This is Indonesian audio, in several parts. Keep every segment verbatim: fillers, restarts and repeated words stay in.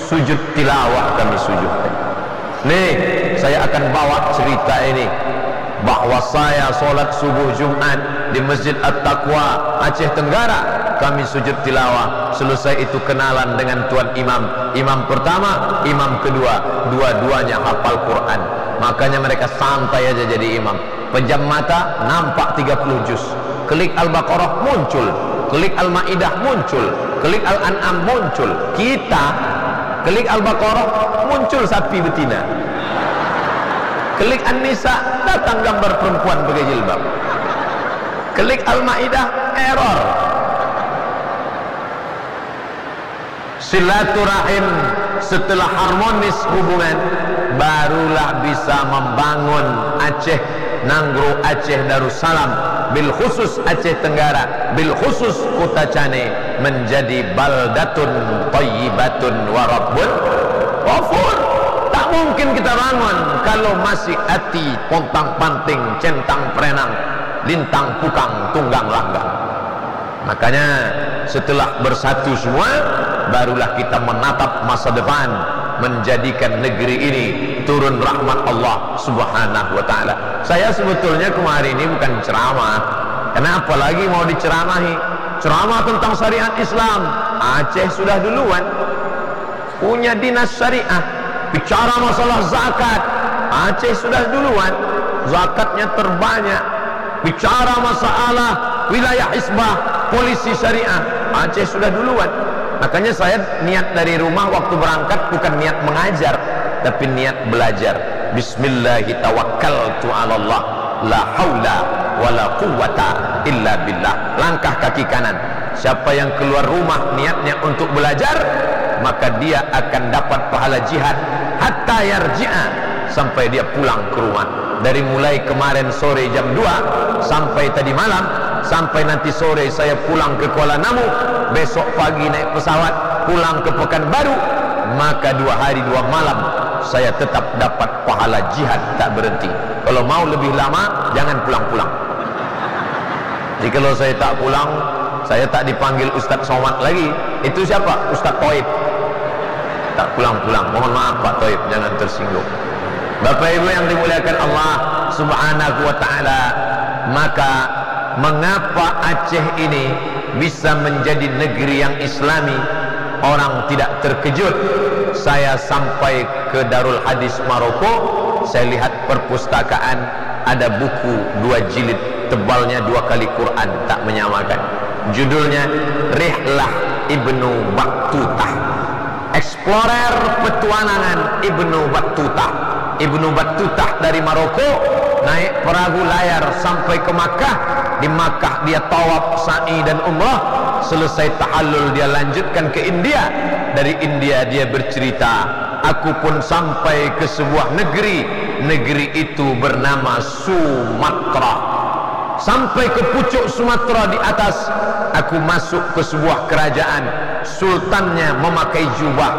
sujud tilawah kami sujudkan. Nih, saya akan bawa cerita ini, bahwa saya solat subuh Jumat di Masjid At-Taqwa Aceh Tenggara. Kami sujud tilawah, selesai itu kenalan dengan tuan imam. Imam pertama, imam kedua, dua-duanya hafal Quran. Makanya mereka santai aja jadi imam. Pejam mata, nampak tiga puluh juz. Klik Al-Baqarah muncul, klik Al-Maidah muncul, klik Al-An'am muncul. Kita klik Al-Baqarah muncul sapi betina, klik An-Nisa datang gambar perempuan pakai jilbab, klik Al-Maidah error. Silaturahim setelah harmonis hubungan, barulah bisa membangun Aceh, Nanggro Aceh Darussalam, bil khusus Aceh Tenggara, bil khusus Kota Cane menjadi baldatun thayyibatun wa rabbun ghafur. Tak mungkin kita bangun kalau masih hati pontang panting, centang perenang, lintang pukang, tunggang langgang. Makanya setelah bersatu semua, barulah kita menatap masa depan, menjadikan negeri ini turun rahmat Allah subhanahu wa ta'ala. Saya sebetulnya kemarin ini bukan ceramah, karena apalagi mau diceramahi. Ceramah tentang syariat Islam, Aceh sudah duluan punya dinas syariah. Bicara masalah zakat, Aceh sudah duluan, zakatnya terbanyak. Bicara masalah wilayah hisbah, polisi syariah, Aceh sudah duluan. Makanya saya niat dari rumah waktu berangkat bukan niat mengajar, tapi niat belajar. Bismillahi tawakkaltu ala Allah, la haula wala quwwata illa billah. Langkah kaki kanan. Siapa yang keluar rumah niatnya untuk belajar, maka dia akan dapat pahala jihad hatta yarji'a, sampai dia pulang ke rumah. Dari mulai kemarin sore jam dua sampai tadi malam, sampai nanti sore saya pulang ke Kuala Namu, besok pagi naik pesawat pulang ke Pekanbaru, maka dua hari dua malam saya tetap dapat pahala jihad tak berhenti. Kalau mau lebih lama, jangan pulang-pulang. Jadi kalau saya tak pulang, saya tak dipanggil Ustaz Somad lagi. Itu siapa? Ustaz Toib. Tak pulang-pulang. Mohon maaf Pak Toib, jangan tersinggung. Bapak Ibu yang dimuliakan Allah subhanahu wa ta'ala, maka mengapa Aceh ini bisa menjadi negeri yang islami? Orang tidak terkejut. Saya sampai ke Darul Hadis Maroko, saya lihat perpustakaan, ada buku dua jilid, tebalnya dua kali Quran, tak menyamakan. Judulnya Rihlah Ibnu Battutah, Explorer Petualangan Ibnu Battutah. Ibnu Battutah dari Maroko naik perahu layar sampai ke Makkah. Di Makkah dia tawaf, sa'i dan umrah. Selesai tahallul dia lanjutkan ke India. Dari India dia bercerita, aku pun sampai ke sebuah negeri. Negeri itu bernama Sumatra. Sampai ke pucuk Sumatera di atas, aku masuk ke sebuah kerajaan. Sultannya memakai jubah,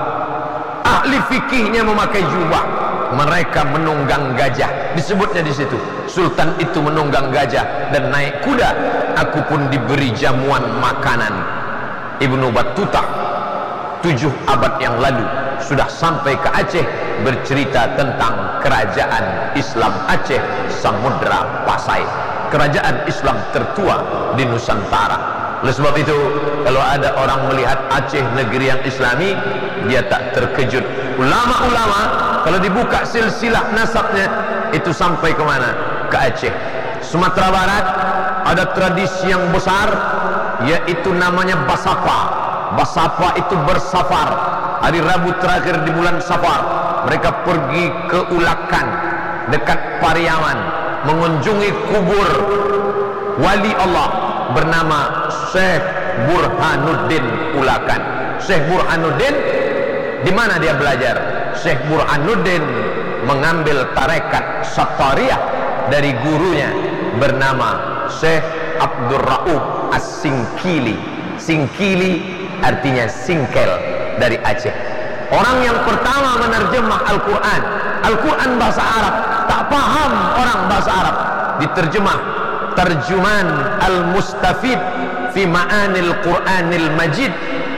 ahli fikihnya memakai jubah. Mereka menunggang gajah, disebutnya di situ. Sultan itu menunggang gajah dan naik kuda. Aku pun diberi jamuan makanan. Ibnu Battutah tujuh abad yang lalu sudah sampai ke Aceh, bercerita tentang kerajaan Islam Aceh Samudra Pasai, kerajaan Islam tertua di Nusantara. Oleh sebab itu, kalau ada orang melihat Aceh negeri yang islami, dia tak terkejut. Ulama-ulama kalau dibuka silsilah nasabnya, itu sampai ke mana? Ke Aceh. Sumatera Barat ada tradisi yang besar, yaitu namanya Basapa. Basapa itu bersafar. Hari Rabu terakhir di bulan Safar, mereka pergi ke Ulakan dekat Pariaman, mengunjungi kubur wali Allah bernama Syekh Burhanuddin Ulakan. Syekh Burhanuddin, di mana dia belajar? Syekh Burhanuddin mengambil tarekat Satariyah dari gurunya bernama Syekh Abdul Rauf As-Singkili. Singkili artinya singkel dari Aceh. Orang yang pertama menerjemah Al-Quran. Al-Quran bahasa Arab, tak paham orang bahasa Arab, diterjemah Terjuman Al-Mustafid fi Ma'anil Quranil Majid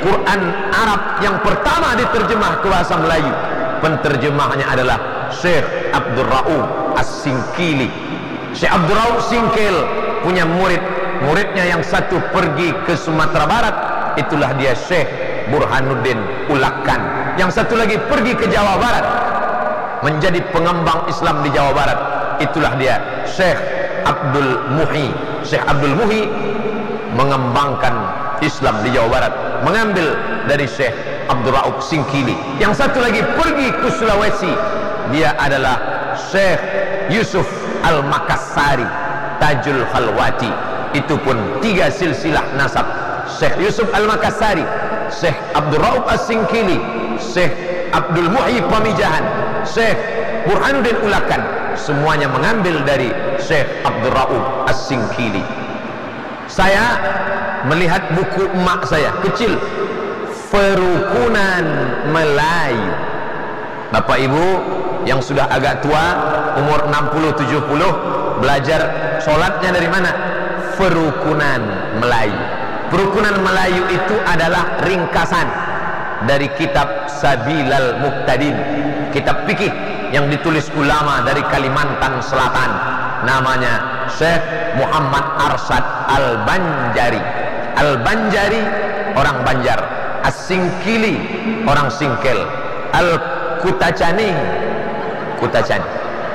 Quran Arab yang pertama diterjemah ke bahasa Melayu. Penterjemahnya adalah Syekh Abdul Rauf As-Singkili. Syekh Abdul Rauf Singkil punya murid, muridnya yang satu pergi ke Sumatera Barat, itulah dia Syekh Burhanuddin Ulakan. Yang satu lagi pergi ke Jawa Barat, menjadi pengembang Islam di Jawa Barat, itulah dia Syekh Abdul Muhi. Syekh Abdul Muhi mengembangkan Islam di Jawa Barat, mengambil dari Syekh Abdul Rauf Singkili. Yang satu lagi pergi ke Sulawesi, dia adalah Syekh Yusuf Al-Makassari Tajul Khalwati. Itu pun tiga silsilah nasab: Syekh Yusuf Al-Makassari, Syekh Abdul Rauf As-Singkili, Syekh Abdul Muhi Pamijahan, Syekh Burhanuddin Ulakan. Semuanya mengambil dari Syekh Abdul Rauf As-Singkili. Saya melihat buku emak saya kecil, Perukunan Melayu. Bapak Ibu yang sudah agak tua, umur enam puluh tujuh puluh, belajar sholatnya dari mana? Perukunan Melayu. Perukunan Melayu itu adalah ringkasan dari kitab Sabilal Muqtadin, kitab fikih yang ditulis ulama dari Kalimantan Selatan, namanya Syekh Muhammad Arsyad Al-Banjari. Al-Banjari orang Banjar, As-Singkili orang Singkil, Al-Kutacani Kutacani.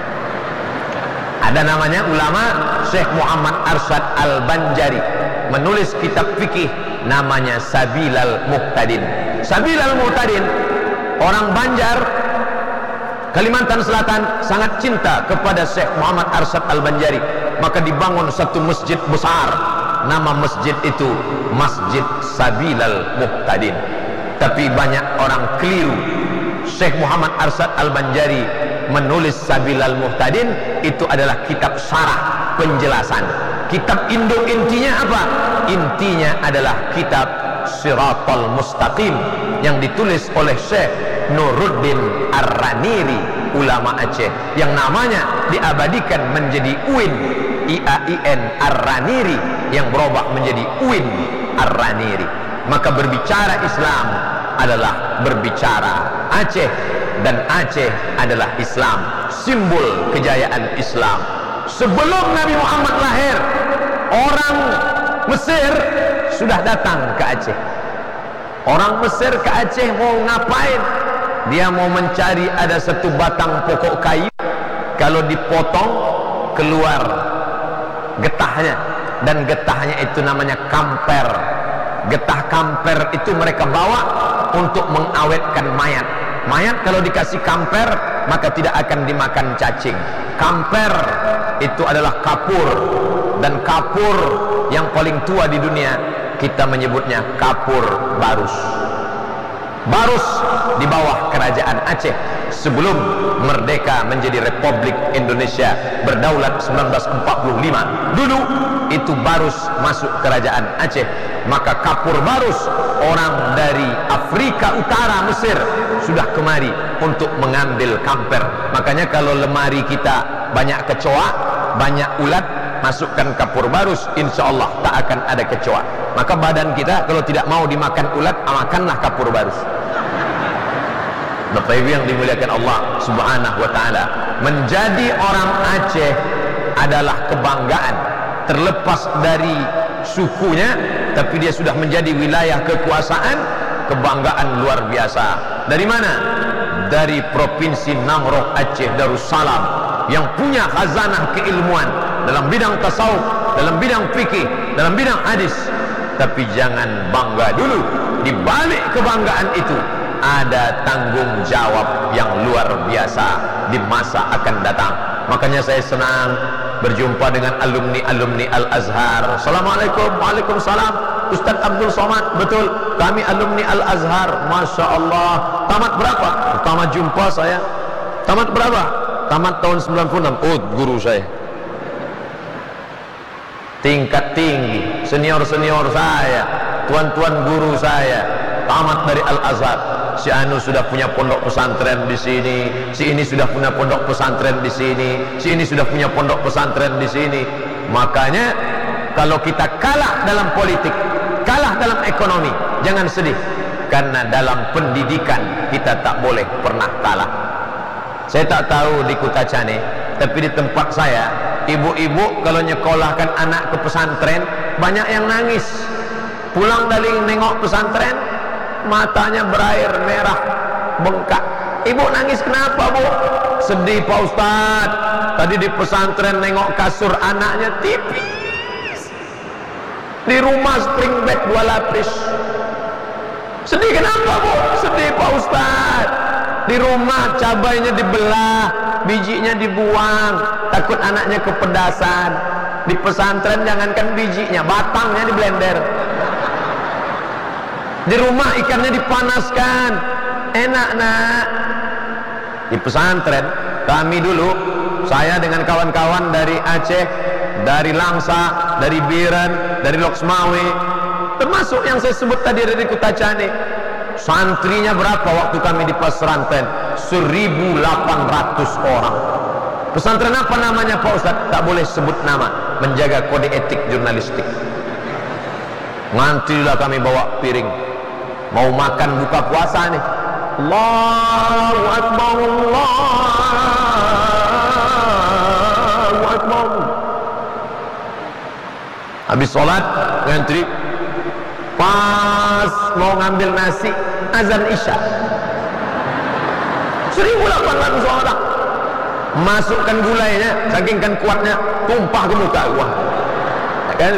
Ada namanya ulama Syekh Muhammad Arsyad Al-Banjari, menulis kitab fikih namanya Sabilal Muqtadin. Sabilal Muqtadin, orang Banjar Kalimantan Selatan sangat cinta kepada Syekh Muhammad Arsyad Al-Banjari, maka dibangun satu masjid besar. Nama masjid itu Masjid Sabilal Muqtadin. Tapi banyak orang keliru. Syekh Muhammad Arsyad Al-Banjari menulis Sabilal Muqtadin itu adalah kitab syarah, penjelasan. Kitab induk intinya apa? Intinya adalah kitab Siratal Mustaqim yang ditulis oleh Syekh Nuruddin Ar-Raniri, ulama Aceh, yang namanya diabadikan menjadi U I N, I A I N Ar-Raniri, yang berubah menjadi U I N Ar-Raniri. Maka berbicara Islam adalah berbicara Aceh, dan Aceh adalah Islam, simbol kejayaan Islam. Sebelum Nabi Muhammad lahir, orang Mesir sudah datang ke Aceh. Orang Mesir ke Aceh mau ngapain? Dia mau mencari ada satu batang pokok kayu, kalau dipotong keluar getahnya, dan getahnya itu namanya kamper. Getah kamper itu mereka bawa untuk mengawetkan mayat. Mayat kalau dikasih kamper maka tidak akan dimakan cacing. Kamper itu adalah kapur, dan kapur yang paling tua di dunia kita menyebutnya kapur barus. Barus di bawah kerajaan Aceh sebelum merdeka menjadi Republik Indonesia berdaulat seribu sembilan ratus empat puluh lima. Dulu itu Barus masuk kerajaan Aceh, maka kapur barus orang dari Afrika Utara, Mesir, sudah kemari untuk mengambil kamper. Makanya kalau lemari kita banyak kecoa, banyak ulat, masukkan kapur barus, insya Allah tak akan ada kecoa. Maka badan kita kalau tidak mau dimakan ulat, makanlah kapur barus. Bapak Ibu yang dimuliakan Allah Subhanahu wa ta'ala, menjadi orang Aceh adalah kebanggaan. Terlepas dari sukunya, tapi dia sudah menjadi wilayah kekuasaan, kebanggaan luar biasa. Dari mana? Dari Provinsi Namroh Aceh Darussalam, yang punya khazanah keilmuan dalam bidang tasawuf, dalam bidang fikih, dalam bidang hadis. Tapi jangan bangga dulu, di balik kebanggaan itu ada tanggung jawab yang luar biasa di masa akan datang. Makanya saya senang berjumpa dengan alumni-alumni Al-Azhar. Assalamualaikum. Waalaikumsalam. Ustaz Abdul Somad. Betul, kami alumni Al-Azhar. Masya Allah. Tamat berapa? Pertama jumpa saya. Tamat berapa? Tamat tahun sembilan puluh enam. Oh, guru saya tingkat tinggi, senior-senior saya, tuan-tuan guru saya tamat dari Al-Azhar. Si anu sudah punya pondok pesantren di sini, si ini sudah punya pondok pesantren di sini, si ini sudah punya pondok pesantren di sini. Makanya kalau kita kalah dalam politik, kalah dalam ekonomi, jangan sedih. karena dalam pendidikan kita tak boleh pernah kalah. Saya tak tahu di Kutacane, tapi di tempat saya, ibu-ibu kalau nyekolahkan anak ke pesantren, banyak yang nangis. Pulang dari nengok pesantren, matanya berair merah, bengkak. Ibu nangis kenapa, Bu? Sedih, Pak Ustadz. Tadi di pesantren nengok kasur anaknya tipis, di rumah spring bed dua lapis. Sedih kenapa, Bu? Sedih, Pak Ustadz. Di rumah cabainya dibelah, bijinya dibuang, takut anaknya kepedasan. Di pesantren jangankan bijinya, batangnya di blender. Di rumah ikannya dipanaskan, enak nak. Di pesantren kami dulu, saya dengan kawan-kawan dari Aceh, dari Langsa, dari Biren, dari Loksmawe, termasuk yang saya sebut tadi dari Kutacane. Santrinya berapa waktu kami di pesantren? seribu delapan ratus orang. Pesantren apa namanya, Pak Ustadz? Tak boleh sebut nama, menjaga kode etik jurnalistik. Ngantrilah kami bawa piring, mau makan buka puasa nih. Allahu Akbar, Allahu Akbar. Habis sholat ngantri, pas mau ngambil nasi, azan isya. seribu delapan ratus orang. Masukkan gulainya, saking kan kuatnya, tumpah ke muka. Wah, kan?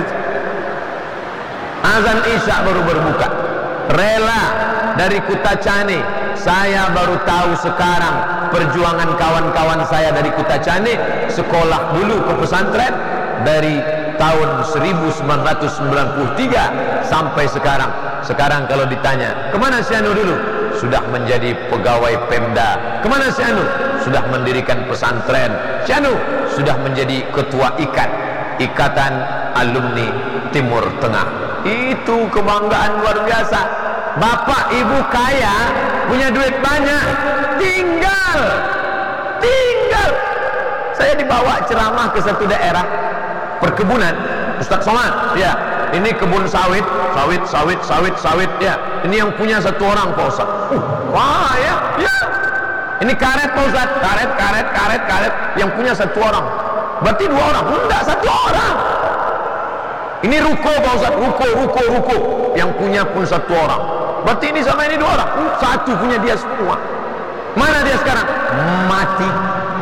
Azan isya baru berbuka. Rela dari Kutacane. Saya baru tahu sekarang perjuangan kawan-kawan saya dari Kutacane sekolah dulu ke pesantren dari tahun seribu sembilan ratus sembilan puluh tiga sampai sekarang. Sekarang kalau ditanya, kemana si Anu dulu? Sudah menjadi pegawai Pemda. Kemana si Anu? Sudah mendirikan pesantren. Si Anu sudah menjadi ketua ikat, Ikatan Alumni Timur Tengah. Itu kebanggaan luar biasa. Bapak ibu kaya, punya duit banyak, tinggal tinggal saya dibawa ceramah ke satu daerah perkebunan. Ustaz Somad, ya, ini kebun sawit, sawit, sawit, sawit, sawit, ya. Ini yang punya satu orang, Pak Ustaz. Uh, wah, ya, ya. Ini karet, Pak Ustaz. Karet, karet, karet, karet. Yang punya satu orang. Berarti dua orang. Enggak, satu orang. Ini ruko, Pak Ustaz. Ruko, ruko, ruko. Yang punya pun satu orang. Berarti ini sama ini dua orang. Uh, satu punya dia semua. Mana dia sekarang? Mati.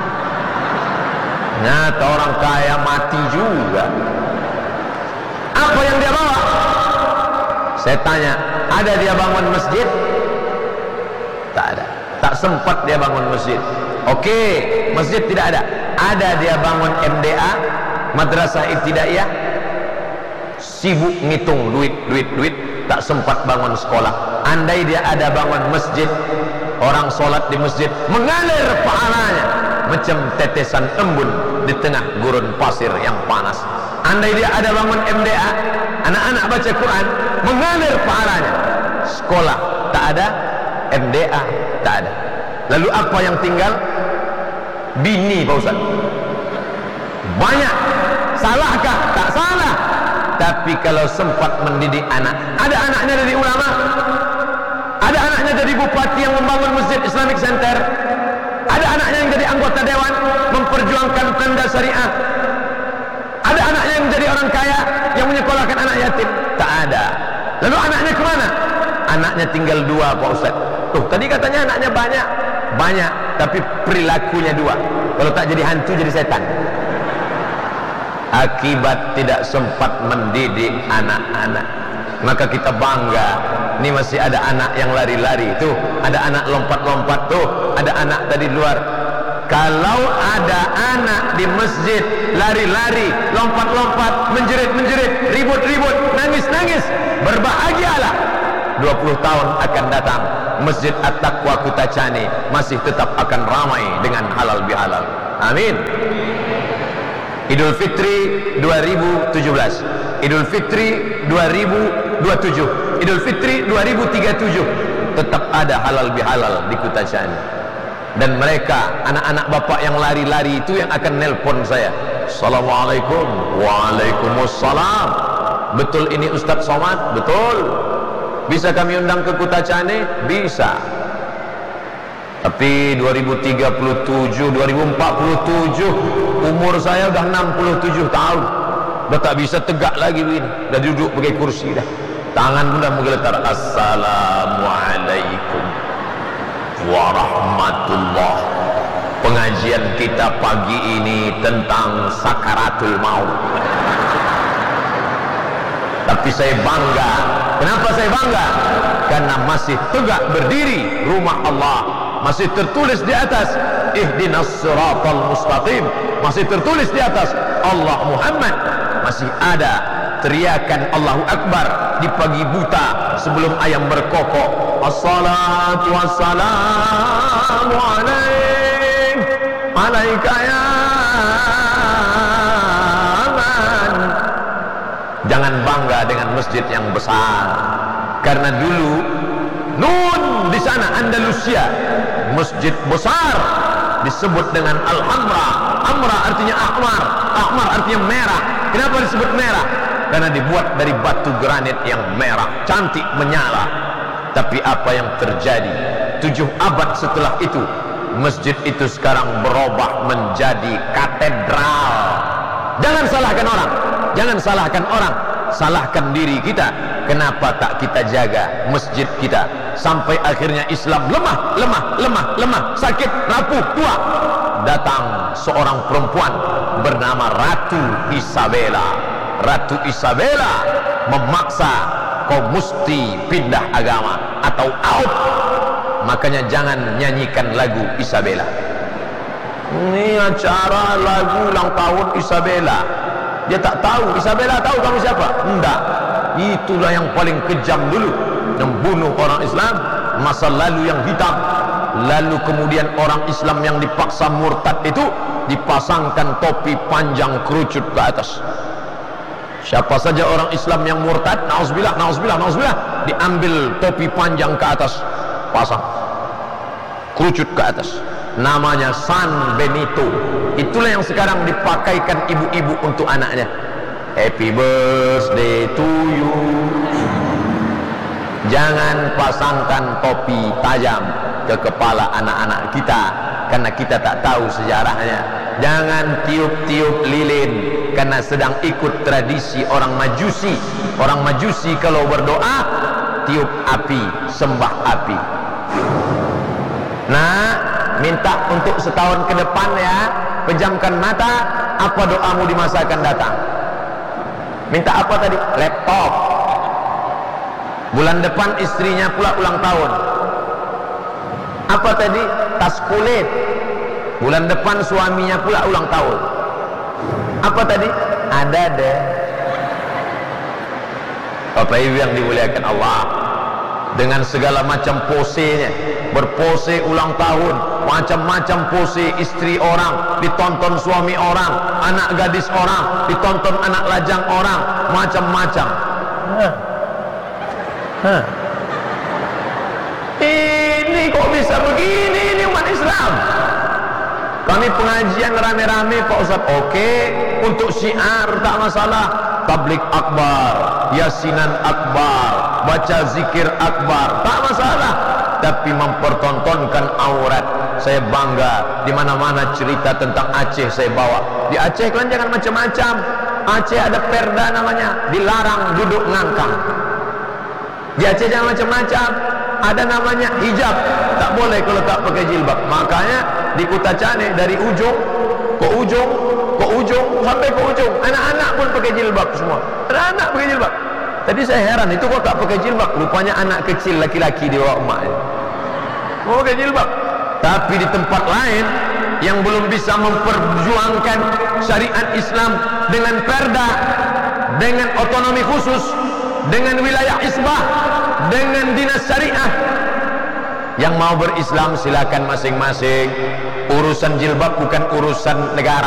Nyata orang kaya mati juga. Apa yang dia bawa? Saya tanya, ada dia bangun masjid? Tak ada. Tak sempat dia bangun masjid. Oke, masjid tidak ada. Ada dia bangun M D A, Madrasah Ibtidaiyah. Sibuk ngitung duit, duit, duit. Tak sempat bangun sekolah. Andai dia ada bangun masjid, orang sholat di masjid mengalir pahalanya macam tetesan embun di tengah gurun pasir yang panas. Andai dia ada bangun M D A, anak-anak baca Quran, mengalir pahalanya. Sekolah tak ada, M D A tak ada. Lalu apa yang tinggal? Bini, Pak Ustaz. Banyak. Salahkah? Tak salah. Tapi kalau sempat mendidik anak, ada anaknya jadi ulama, ada anaknya jadi bupati yang membangun masjid Islamic Center, ada anaknya yang jadi anggota dewan memperjuangkan Pemda Syariah, ada anaknya yang menjadi orang kaya yang menyekolahkan anak yatim. Tak ada. Lalu anaknya kemana? Anaknya tinggal dua, Pak Ustaz. Tuh, tadi katanya anaknya banyak. Banyak, tapi perilakunya dua. Kalau tak jadi hantu, jadi setan. Akibat tidak sempat mendidik anak-anak. Maka kita bangga, ini masih ada anak yang lari-lari. Tuh, ada anak lompat-lompat. Tuh, ada anak tadi luar. Kalau ada anak di masjid lari-lari, lompat-lompat, menjerit-menjerit, ribut-ribut, nangis-nangis, berbahagialah. dua puluh tahun akan datang, Masjid At-Taqwa Kutacane masih tetap akan ramai dengan halal bihalal. Amin. Idul Fitri dua ribu tujuh belas, Idul Fitri dua ribu dua puluh tujuh, Idul Fitri dua ribu tiga puluh tujuh tetap ada halal bihalal di Kutacane. Dan mereka, anak-anak bapak yang lari-lari itu yang akan nelpon saya. Assalamualaikum. Waalaikumsalam. Betul ini Ustaz Somad? Betul. Bisa kami undang ke Kutacane? Bisa. Tapi dua ribu tiga puluh tujuh, dua ribu empat puluh tujuh, umur saya udah enam puluh tujuh tahun. Udah tak bisa tegak lagi begini. Udah duduk pakai kursi dah. Tangan pun dah menggeletar. Assalamualaikum warahmatullah. Pengajian kita pagi ini tentang sakaratul maut. Tapi saya bangga. Kenapa saya bangga? Karena masih tegak berdiri rumah Allah, masih tertulis di atas ihdinas siratal mustaqim, masih tertulis di atas Allah Muhammad, masih ada teriakan Allahu Akbar di pagi buta sebelum ayam berkokok. Assalatu wassalamu alaik alaika ya man. Jangan bangga dengan masjid yang besar, karena dulu Nun di sana Andalusia, masjid besar disebut dengan Al-Hamra. Hamra artinya ahmar, ahmar artinya merah. Kenapa disebut merah? Karena dibuat dari batu granit yang merah, cantik, menyala. Tapi apa yang terjadi tujuh abad setelah itu, masjid itu sekarang berubah menjadi katedral. Jangan salahkan orang, jangan salahkan orang, salahkan diri kita. Kenapa tak kita jaga masjid kita sampai akhirnya Islam lemah, lemah, lemah, lemah, sakit, rapuh, tua. Datang seorang perempuan bernama Ratu Isabella. Ratu Isabella memaksa kau mesti pindah agama atau out. Makanya jangan nyanyikan lagu Isabella. Ini acara lagu ulang tahun Isabella. Dia tak tahu. Isabella tahu kamu siapa? Enggak. Itulah yang paling kejam dulu, membunuh orang Islam, masa lalu yang hitam. Lalu kemudian orang Islam yang dipaksa murtad itu dipasangkan topi panjang kerucut ke atas. Siapa saja orang Islam yang murtad, nauzubillah, nauzubillah, nauzubillah, diambil topi panjang ke atas, pasang kerucut ke atas. Namanya San Benito. Itulah yang sekarang dipakaikan ibu-ibu untuk anaknya. Happy birthday to you. Jangan pasangkan topi tajam ke kepala anak-anak kita, karena kita tak tahu sejarahnya. Jangan tiup-tiup lilin, karena sedang ikut tradisi orang Majusi. Orang Majusi kalau berdoa tiup api, sembah api. Nah, minta untuk setahun ke depan ya, pejamkan mata. Apa doamu di masa akan datang? Minta apa tadi? Laptop. Bulan depan istrinya pula ulang tahun. Apa tadi? Tas kulit. Bulan depan suaminya pula ulang tahun. Apa tadi? Ada deh. Bapak Ibu yang dimuliakan Allah, dengan segala macam posenya, berpose ulang tahun, macam-macam pose, istri orang ditonton suami orang, anak gadis orang ditonton anak lajang orang, macam-macam. Hah. Hah. Ini kok bisa begini, ini umat Islam. Kami pengajian rame-rame Pak Ustaz, oke, untuk syiar tak masalah, tablik akbar, yasinan akbar, baca zikir akbar, tak masalah. Tapi mempertontonkan aurat, saya bangga. Di mana-mana cerita tentang Aceh saya bawa. Di Aceh kan jangan macam-macam. Aceh ada perda namanya, dilarang duduk ngangkang. Di Aceh jangan macam-macam. Ada namanya hijab, tak boleh kalau tak pakai jilbab. Makanya di Kutacane dari ujung ke ujung ke ujung sampai ke ujung, anak-anak pun pakai jilbab semua. Anak-anak pakai jilbab. Tadi saya heran, itu kok tak pakai jilbab? Rupanya anak kecil laki-laki di bawah emaknya mau pakai jilbab. Tapi di tempat lain yang belum bisa memperjuangkan syariat Islam dengan perda, dengan otonomi khusus, dengan wilayah isbah, dengan dinas syariah, yang mau berislam silakan masing-masing. Urusan jilbab bukan urusan negara.